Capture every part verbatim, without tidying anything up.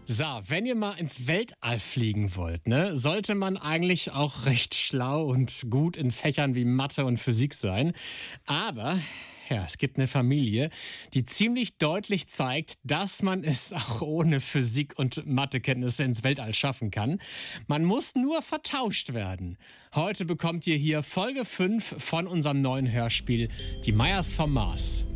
So, wenn ihr mal ins Weltall fliegen wollt, ne, sollte man eigentlich auch recht schlau und gut in Fächern wie Mathe und Physik sein. Aber ja, es gibt eine Familie, die ziemlich deutlich zeigt, dass man es auch ohne Physik- und Mathekenntnisse ins Weltall schaffen kann. Man muss nur vertauscht werden. Heute bekommt ihr hier Folge fünf von unserem neuen Hörspiel Die Meyers vom Mars.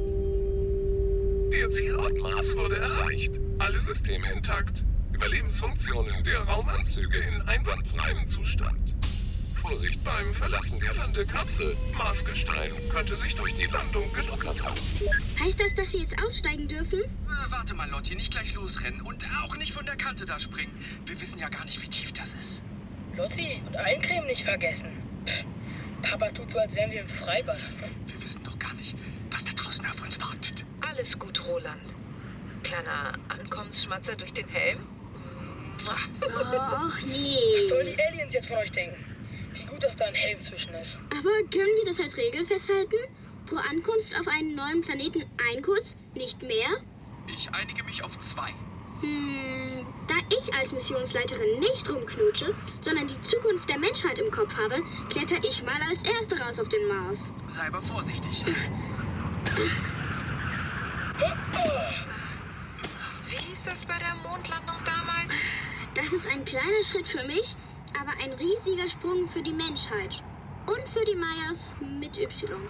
Der Zielort Mars wurde erreicht. Alle Systeme intakt. Überlebensfunktionen der Raumanzüge in einwandfreiem Zustand. Vorsicht beim Verlassen der Landekapsel. Marsgestein könnte sich durch die Landung gelockert haben. Heißt das, dass wir jetzt aussteigen dürfen? Äh, warte mal, Lotti, nicht gleich losrennen und auch nicht von der Kante da springen. Wir wissen ja gar nicht, wie tief das ist. Lotti, und Eincreme nicht vergessen. Pff, Papa tut so, als wären wir im Freibad. Wir wissen doch gar nicht, was da draußen auf uns wartet. Alles gut, Roland. Kleiner Ankommensschmatzer durch den Helm? Och, nee. Was sollen die Aliens jetzt von euch denken? Wie gut, dass da ein Helm zwischen ist. Aber können wir das als Regel festhalten? Pro Ankunft auf einen neuen Planeten ein Kuss, nicht mehr? Ich einige mich auf zwei. Hm, da ich als Missionsleiterin nicht rumknutsche, sondern die Zukunft der Menschheit im Kopf habe, kletter ich mal als Erste raus auf den Mars. Sei aber vorsichtig. Wie hieß das bei der Mondlandung damals? Das ist ein kleiner Schritt für mich, aber ein riesiger Sprung für die Menschheit. Und für die Meyers mit Y.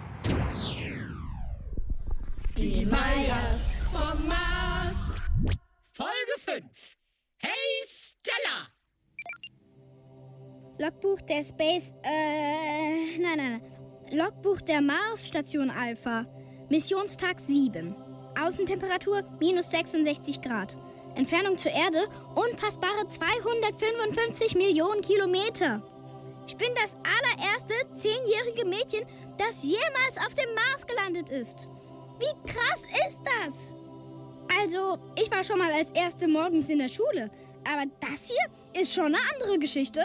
Die Meyers vom Mars. Folge fünf. Hey Stella! Logbuch der Space, äh, nein, nein, nein. Logbuch der Mars-Station Alpha. Missionstag sieben. Außentemperatur minus sechsundsechzig Grad. Entfernung zur Erde unfassbare zweihundertfünfundfünfzig Millionen Kilometer. Ich bin das allererste zehnjährige Mädchen, das jemals auf dem Mars gelandet ist. Wie krass ist das? Also, ich war schon mal als Erste morgens in der Schule, aber das hier ist schon eine andere Geschichte.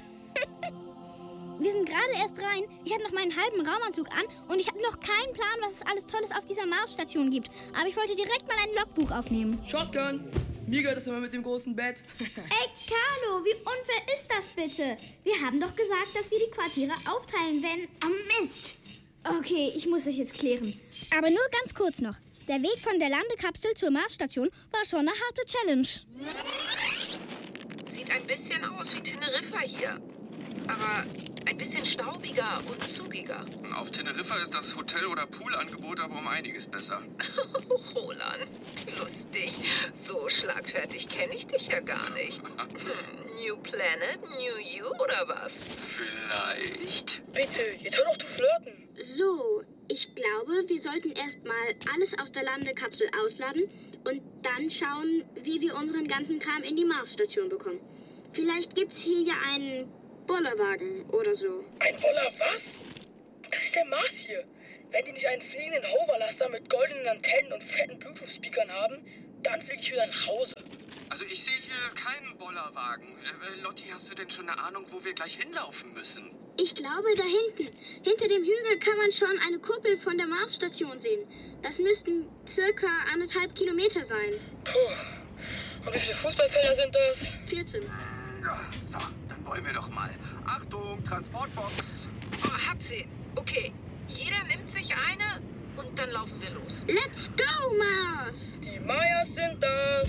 Wir sind gerade erst rein, ich habe noch meinen halben Raumanzug an und ich habe noch keinen Plan, was es alles Tolles auf dieser Marsstation gibt. Aber ich wollte direkt mal ein Logbuch aufnehmen. Shotgun! Mir gehört das immer mit dem großen Bett. Ey, Carlo, wie unfair ist das bitte? Wir haben doch gesagt, dass wir die Quartiere aufteilen, wenn... Oh, Mist! Okay, ich muss das jetzt klären. Aber nur ganz kurz noch. Der Weg von der Landekapsel zur Marsstation war schon eine harte Challenge. Sieht ein bisschen aus wie Teneriffa hier. Aber ein bisschen staubiger und zugiger. Auf Teneriffa ist das Hotel- oder Poolangebot aber um einiges besser. Roland, lustig. So schlagfertig kenne ich dich ja gar nicht. Hm, New Planet, New You oder was? Vielleicht. Bitte, jetzt hör doch zu flirten. So, ich glaube, wir sollten erstmal alles aus der Landekapsel ausladen und dann schauen, wie wir unseren ganzen Kram in die Marsstation bekommen. Vielleicht gibt's hier ja einen Bollerwagen oder so. Ein Boller was? Das ist der Mars hier. Wenn die nicht einen fliegenden Hoverlaster mit goldenen Antennen und fetten Bluetooth-Speakern haben, dann fliege ich wieder nach Hause. Also ich sehe hier keinen Bollerwagen. Äh, Lotti, hast du denn schon eine Ahnung, wo wir gleich hinlaufen müssen? Ich glaube, da hinten. Hinter dem Hügel kann man schon eine Kuppel von der Marsstation sehen. Das müssten circa anderthalb Kilometer sein. Puh. Und wie viele Fußballfelder sind das? vierzehn. Ja, so, dann wollen wir doch mal. Achtung, Transportbox. Oh, hab sie. Okay, jeder nimmt sich eine und dann laufen wir los. Let's go, Mars! Die Meyers sind da.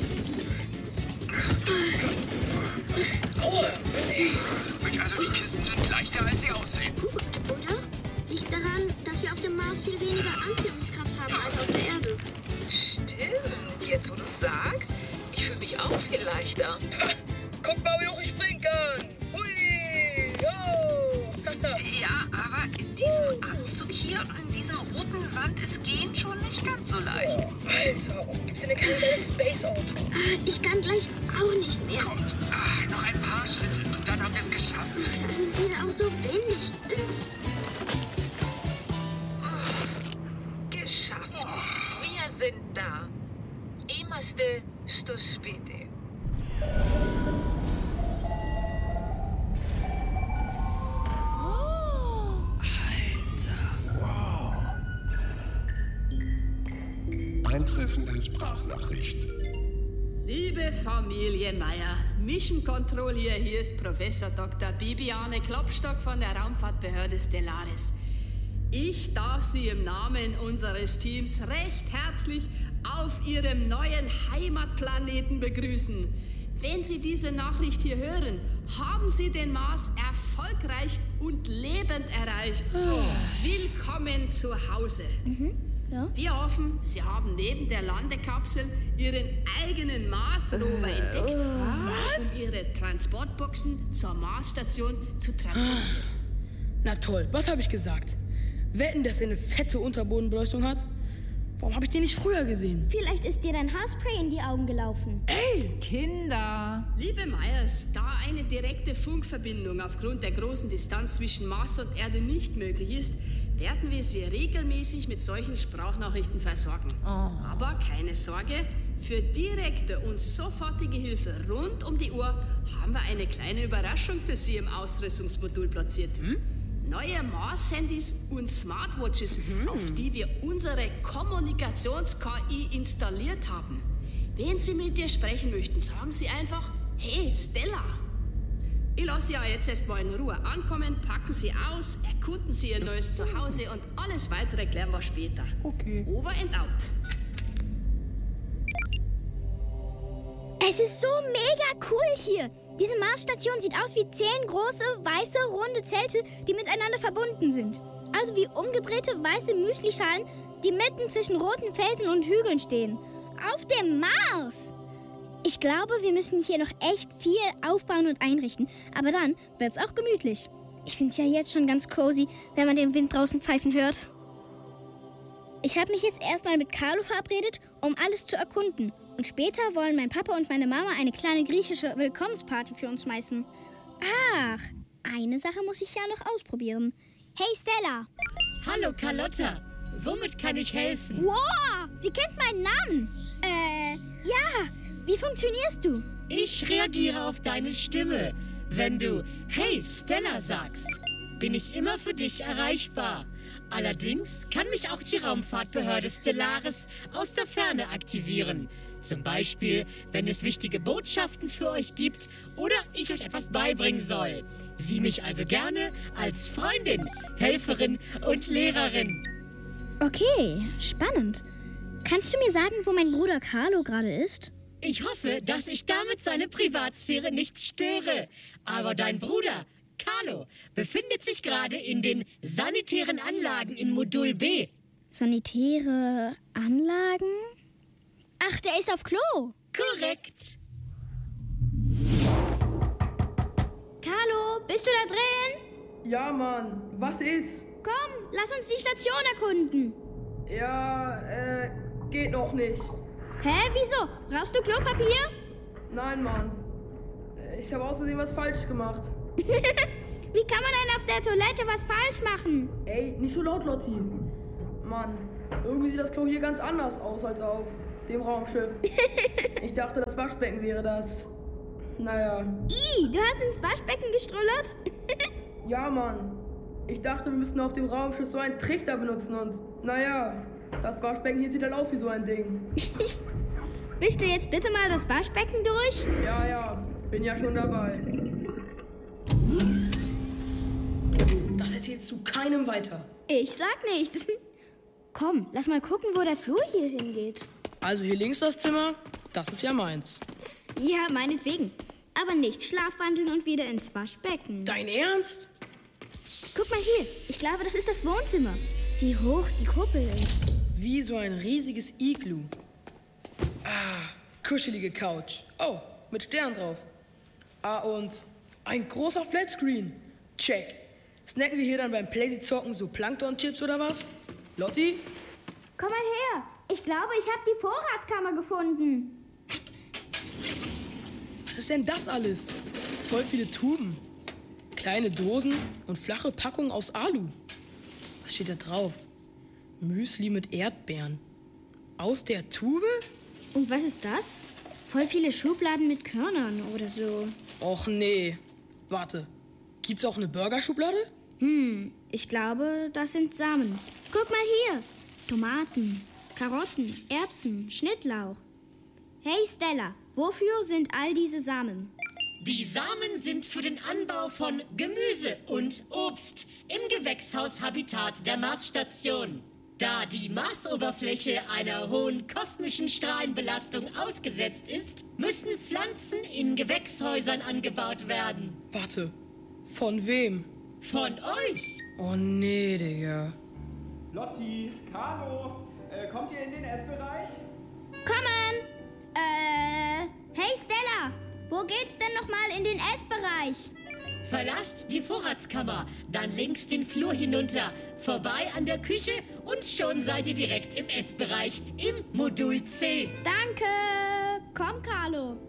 Aua, nee. Also die Kisten sind leichter, als sie aussehen. Oder? Liegt daran, dass wir auf dem Mars viel weniger Anziehungskraft haben als auf der Erde. Stimmt, jetzt wo du sagst, ich fühle mich auch viel leichter. Ha, guck mal, wie hoch ich springen kann. Hui, yo. Ja, aber in diesem Anzug hier und in diesem roten Sand ist Gehen schon nicht ganz so leicht. Oh, Alter, und gibt's denn kein geiles Space-Auto? Ich kann gleich auch nicht mehr. Kommt, ah, noch ein paar Schritte und dann haben wir es geschafft. Dass es hier auch so windig ist. Geschafft. Wir sind da. Imaste sto spite. Eintreffende Sprachnachricht. Liebe Familie Meier, Mission Control hier, hier ist Professor Doktor Bibiane Klopstock von der Raumfahrtbehörde Stellaris. Ich darf Sie im Namen unseres Teams recht herzlich auf Ihrem neuen Heimatplaneten begrüßen. Wenn Sie diese Nachricht hier hören, haben Sie den Mars erfolgreich und lebend erreicht. Oh. Willkommen zu Hause. Mhm. Ja. Wir hoffen, Sie haben neben der Landekapsel Ihren eigenen Mars-Rover äh, entdeckt, oh, um Ihre Transportboxen zur Marsstation zu transportieren. Na toll, was habe ich gesagt? Wetten, dass er eine fette Unterbodenbeleuchtung hat? Warum habe ich den nicht früher gesehen? Vielleicht ist dir dein Haarspray in die Augen gelaufen. Ey! Kinder! Liebe Meyers, da eine direkte Funkverbindung aufgrund der großen Distanz zwischen Mars und Erde nicht möglich ist, werden wir Sie regelmäßig mit solchen Sprachnachrichten versorgen. Oh. Aber keine Sorge, für direkte und sofortige Hilfe rund um die Uhr haben wir eine kleine Überraschung für Sie im Ausrüstungsmodul platziert. Hm? Neue Mars-Handys und Smartwatches, mhm. auf die wir unsere Kommunikations-K I installiert haben. Wenn Sie mit dir sprechen möchten, sagen Sie einfach, hey Stella. Ich lasse Sie ja jetzt erstmal in Ruhe ankommen, packen Sie aus, erkunden Sie Ihr neues Zuhause und alles weitere klären wir später. Okay. Over and out. Es ist so mega cool hier. Diese Marsstation sieht aus wie zehn große, weiße, runde Zelte, die miteinander verbunden sind. Also wie umgedrehte weiße Müslischalen, die mitten zwischen roten Felsen und Hügeln stehen. Auf dem Mars! Ich glaube, wir müssen hier noch echt viel aufbauen und einrichten. Aber dann wird's auch gemütlich. Ich find's ja jetzt schon ganz cozy, wenn man den Wind draußen pfeifen hört. Ich habe mich jetzt erstmal mit Carlo verabredet, um alles zu erkunden. Und später wollen mein Papa und meine Mama eine kleine griechische Willkommensparty für uns schmeißen. Ach, eine Sache muss ich ja noch ausprobieren. Hey Stella! Hallo Carlotta, womit kann ich helfen? Wow, sie kennt meinen Namen. Äh, ja, wie funktionierst du? Ich reagiere auf deine Stimme. Wenn du Hey Stella sagst, bin ich immer für dich erreichbar. Allerdings kann mich auch die Raumfahrtbehörde Stellaris aus der Ferne aktivieren. Zum Beispiel, wenn es wichtige Botschaften für euch gibt oder ich euch etwas beibringen soll. Sieh mich also gerne als Freundin, Helferin und Lehrerin. Okay, spannend. Kannst du mir sagen, wo mein Bruder Carlo gerade ist? Ich hoffe, dass ich damit seine Privatsphäre nicht störe. Aber dein Bruder, Carlo, befindet sich gerade in den sanitären Anlagen in Modul B. Sanitäre Anlagen? Ach, der ist auf Klo. Korrekt. Carlo, bist du da drin? Ja, Mann. Was ist? Komm, lass uns die Station erkunden. Ja, äh, geht noch nicht. Hä, wieso? Brauchst du Klopapier? Nein, Mann. Ich habe außerdem was falsch gemacht. Wie kann man denn auf der Toilette was falsch machen? Ey, nicht so laut, Lotti. Mann, irgendwie sieht das Klo hier ganz anders aus als auf dem Raumschiff. Ich dachte, das Waschbecken wäre das. Naja. Ih, du hast ins Waschbecken gestrullert? Ja, Mann. Ich dachte, wir müssten auf dem Raumschiff so einen Trichter benutzen und, naja, das Waschbecken hier sieht halt aus wie so ein Ding. Wischst du jetzt bitte mal das Waschbecken durch? Ja, ja, bin ja schon dabei. Das erzählst du keinem weiter. Ich sag nichts. Komm, lass mal gucken, wo der Flur hier hingeht. Also hier links das Zimmer, das ist ja meins. Ja, meinetwegen. Aber nicht schlafwandeln und wieder ins Waschbecken. Dein Ernst? Guck mal hier, ich glaube, das ist das Wohnzimmer. Wie hoch die Kuppel ist. Wie so ein riesiges Iglu. Ah, kuschelige Couch. Oh, mit Stern drauf. Ah, und ein großer Flatscreen. Check. Snacken wir hier dann beim Playsy-Zocken so Plankton-Chips oder was? Lotti? Komm mal her. Ich glaube, ich habe die Vorratskammer gefunden. Was ist denn das alles? Voll viele Tuben. Kleine Dosen und flache Packungen aus Alu. Was steht da drauf? Müsli mit Erdbeeren. Aus der Tube? Und was ist das? Voll viele Schubladen mit Körnern oder so. Och nee. Warte. Gibt's auch eine Burgerschublade? Hm, ich glaube, das sind Samen. Guck mal hier. Tomaten, Karotten, Erbsen, Schnittlauch. Hey Stella, wofür sind all diese Samen? Die Samen sind für den Anbau von Gemüse und Obst im Gewächshaushabitat der Marsstation. Da die Marsoberfläche einer hohen kosmischen Strahlenbelastung ausgesetzt ist, müssen Pflanzen in Gewächshäusern angebaut werden. Warte, von wem? Von euch? Oh nee, Digga. Lotti, Carlo, äh, kommt ihr in den Essbereich? Kommen! Äh, hey Stella, wo geht's denn nochmal in den Essbereich? Verlasst die Vorratskammer, dann links den Flur hinunter, vorbei an der Küche und schon seid ihr direkt im Essbereich im Modul C. Danke! Komm, Carlo.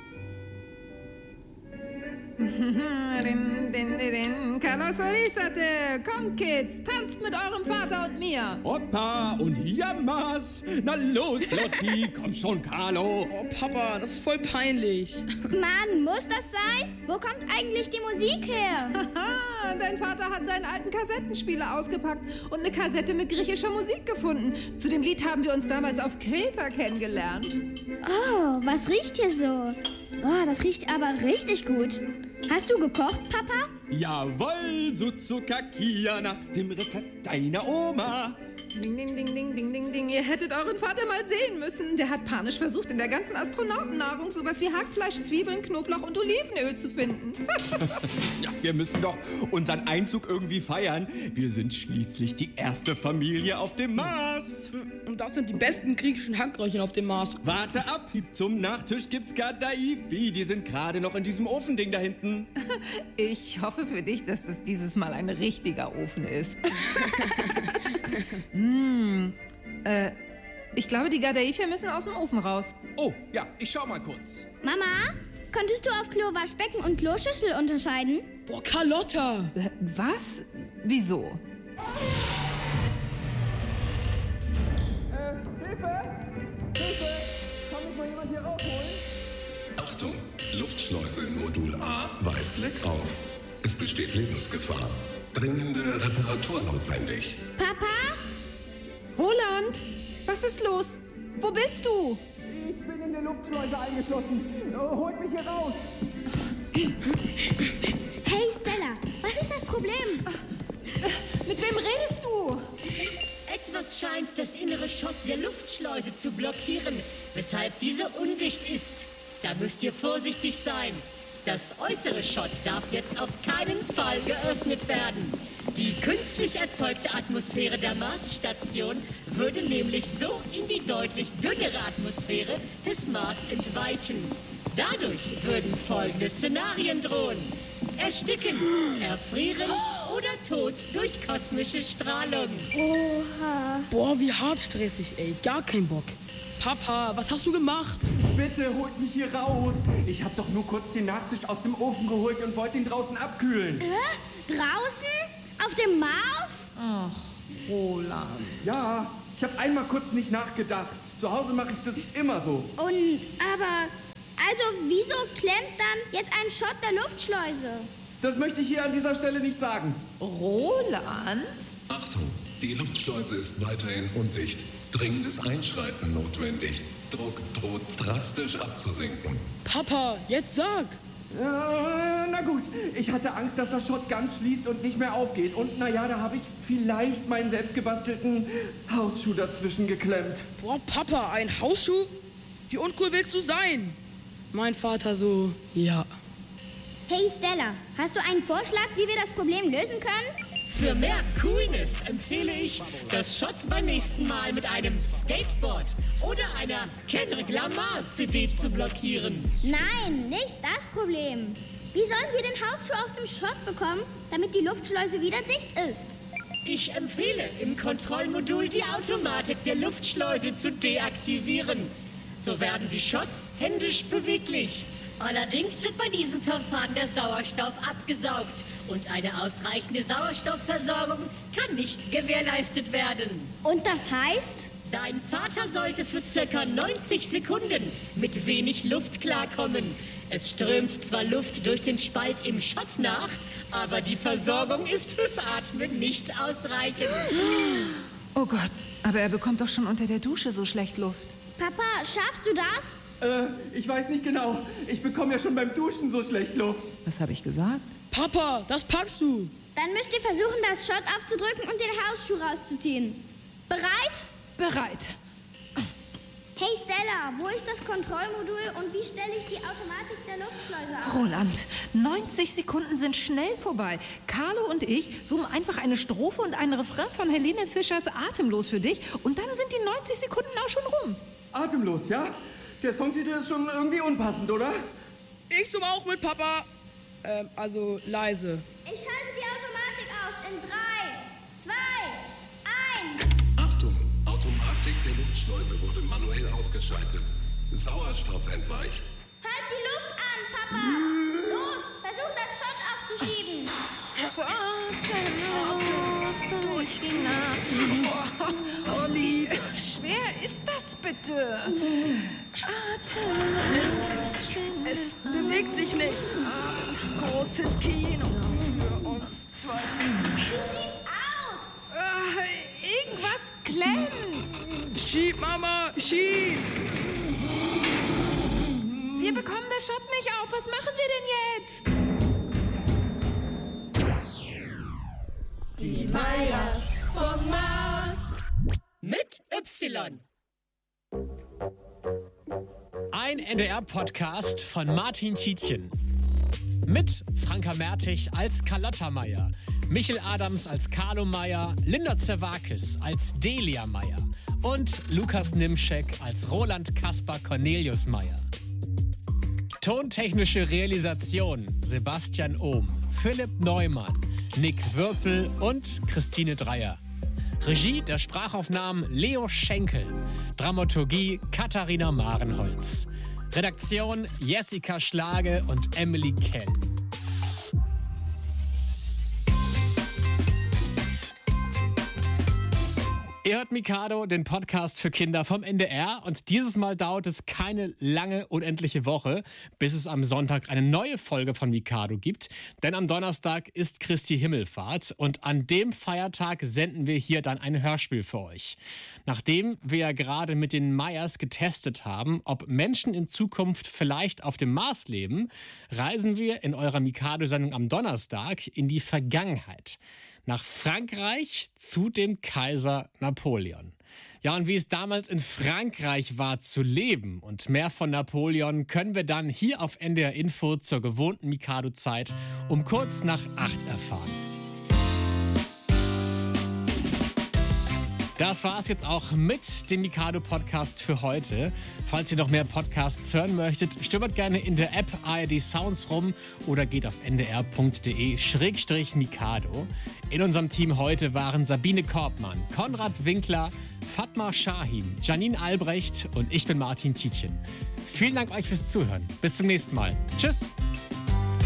Din, din, din. Carlos Orisate. Kommt, Kids, tanzt mit eurem Vater und mir. Opa und Jammers. Na los, Lotti, komm schon, Carlo. Oh, Papa, das ist voll peinlich. Mann, muss das sein? Wo kommt eigentlich die Musik her? Haha, dein Vater hat seinen alten Kassettenspieler ausgepackt und eine Kassette mit griechischer Musik gefunden. Zu dem Lied haben wir uns damals auf Kreta kennengelernt. Oh, was riecht hier so? Oh, das riecht aber richtig gut. Hast du gekocht, Papa? Jawohl, so Zuckerkia nach dem Rezept deiner Oma. Ding, ding, ding, ding, ding, ding, ding. Ihr hättet euren Vater mal sehen müssen. Der hat panisch versucht, in der ganzen Astronautennahrung sowas wie Hackfleisch, Zwiebeln, Knoblauch und Olivenöl zu finden. Ja, wir müssen doch unseren Einzug irgendwie feiern. Wir sind schließlich die erste Familie auf dem Mars. Und das sind die besten griechischen Hackröllchen auf dem Mars. Warte ab, zum Nachtisch gibt's Gadaifi. Die sind gerade noch in diesem Ofending da hinten. Ich hoffe für dich, dass das dieses Mal ein richtiger Ofen ist. Hm, äh, ich glaube, die Gadaifi müssen aus dem Ofen raus. Oh, ja, ich schau mal kurz. Mama, konntest du auf Klo Waschbecken und Kloschüssel unterscheiden? Boah, Carlotta! Äh, was? Wieso? Äh, Hilfe! Hilfe! Kann mich mal jemand hier rausholen? Achtung, Luftschleuse in Modul A weist Leck auf. Es besteht Lebensgefahr. Dringende Reparatur notwendig. Papa? Roland, was ist los? Wo bist du? Ich bin in der Luftschleuse eingeschlossen. Oh, holt mich hier raus. Hey Stella, was ist das Problem? Mit wem redest du? Etwas scheint das innere Schott der Luftschleuse zu blockieren, weshalb diese undicht ist. Da müsst ihr vorsichtig sein. Das äußere Schott darf jetzt auf keinen Fall geöffnet werden. Die künstlich erzeugte Atmosphäre der Marsstation würde nämlich so in die deutlich dünnere Atmosphäre des Mars entweichen. Dadurch würden folgende Szenarien drohen: Ersticken, Erfrieren oder Tod durch kosmische Strahlung. Oha. Boah, wie hart stressig, ey. Gar kein Bock. Papa, was hast du gemacht? Bitte holt mich hier raus. Ich hab doch nur kurz den Nachtisch aus dem Ofen geholt und wollte ihn draußen abkühlen. Äh? Draußen? Auf dem Mars? Ach, Roland. Ja, ich habe einmal kurz nicht nachgedacht. Zu Hause mache ich das immer so. Und, aber, also wieso klemmt dann jetzt ein Schott der Luftschleuse? Das möchte ich hier an dieser Stelle nicht sagen. Roland? Achtung, die Luftschleuse ist weiterhin undicht. Dringendes Einschreiten notwendig. Druck droht drastisch abzusinken. Papa, jetzt sag! Äh, na gut, ich hatte Angst, dass das Schott ganz schließt und nicht mehr aufgeht. Und naja, da habe ich vielleicht meinen selbstgebastelten Hausschuh dazwischen geklemmt. Boah, Papa, ein Hausschuh? Wie uncool willst du sein? Mein Vater so, ja. Hey Stella, hast du einen Vorschlag, wie wir das Problem lösen können? Für mehr Coolness empfehle ich, das Schott beim nächsten Mal mit einem Skateboard oder einer Kendrick Lamar C D zu blockieren. Nein, nicht das Problem. Wie sollen wir den Hausschuh aus dem Schott bekommen, damit die Luftschleuse wieder dicht ist? Ich empfehle, im Kontrollmodul die Automatik der Luftschleuse zu deaktivieren. So werden die Schotts händisch beweglich. Allerdings wird bei diesem Verfahren der Sauerstoff abgesaugt und eine ausreichende Sauerstoffversorgung kann nicht gewährleistet werden. Und das heißt? Dein Vater sollte für circa neunzig Sekunden mit wenig Luft klarkommen. Es strömt zwar Luft durch den Spalt im Schott nach, aber die Versorgung ist fürs Atmen nicht ausreichend. Oh Gott, aber er bekommt doch schon unter der Dusche so schlecht Luft. Papa, schaffst du das? Äh, ich weiß nicht genau. Ich bekomme ja schon beim Duschen so schlecht Luft. Was habe ich gesagt? Papa, das packst du. Dann müsst ihr versuchen, das Schott aufzudrücken und den Hausschuh rauszuziehen. Bereit? Bereit. Hey Stella, wo ist das Kontrollmodul und wie stelle ich die Automatik der Luftschleuse auf? Roland, neunzig Sekunden sind schnell vorbei. Carlo und ich summen einfach eine Strophe und einen Refrain von Helene Fischers Atemlos für dich und dann sind die neunzig Sekunden auch schon rum. Atemlos, ja? Der Songtitel ist schon irgendwie unpassend, oder? Ich summe auch mit, Papa. Ähm, also leise. Ich schalte die Automatik aus in drei, zwei, eins. Achtung! Automatik der Luftschleuse wurde manuell ausgeschaltet. Sauerstoff entweicht. Halt die Luft an, Papa! Los, versuch das Schott aufzuschieben. Atemlos durch die Nacht. Oh, wie schwer ist das bitte? Atemlos. Es, es bewegt sich nicht. Großes Kino für uns zwei. Wie sieht's aus? Äh, irgendwas klemmt. Schieb, Mama, schieb. Wir bekommen das Schott nicht auf. Was machen wir denn jetzt? Die Meyers vom Mars. Mit Y. Ein N D R-Podcast von Martin Tietjen. Mit Franka Mertig als Carlotta Meyer, Michel Adams als Carlo Meyer, Linda Zerwakis als Delia Meyer und Lukas Nimschek als Roland Kaspar Cornelius Meyer. Tontechnische Realisation Sebastian Ohm, Philipp Neumann, Nick Würpel und Christine Dreier. Regie der Sprachaufnahmen Leo Schenkel. Dramaturgie Katharina Marenholz. Redaktion Jessica Schlage und Emily Kell. Ihr hört Mikado, den Podcast für Kinder vom N D R, und dieses Mal dauert es keine lange, unendliche Woche, bis es am Sonntag eine neue Folge von Mikado gibt, denn am Donnerstag ist Christi Himmelfahrt und an dem Feiertag senden wir hier dann ein Hörspiel für euch. Nachdem wir ja gerade mit den Meyers getestet haben, ob Menschen in Zukunft vielleicht auf dem Mars leben, reisen wir in eurer Mikado-Sendung am Donnerstag in die Vergangenheit. Nach Frankreich zu dem Kaiser Napoleon. Ja, und wie es damals in Frankreich war zu leben und mehr von Napoleon können wir dann hier auf N D R Info zur gewohnten Mikado-Zeit um kurz nach acht erfahren. Das war es jetzt auch mit dem Mikado-Podcast für heute. Falls ihr noch mehr Podcasts hören möchtet, stöbert gerne in der App A R D Sounds rum oder geht auf n d r punkt d e schrägstrich mikado. In unserem Team heute waren Sabine Korbmann, Konrad Winkler, Fatma Shahin, Janine Albrecht und ich bin Martin Tietjen. Vielen Dank euch fürs Zuhören. Bis zum nächsten Mal. Tschüss!